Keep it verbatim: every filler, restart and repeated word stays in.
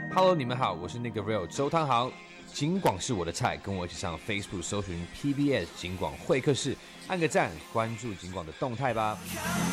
Hello， 你们好，我是那个 Real 周汤豪。警广是我的菜，跟我一起上 Facebook 搜寻 P B S 警广会客室，按个赞，关注警广的动态吧。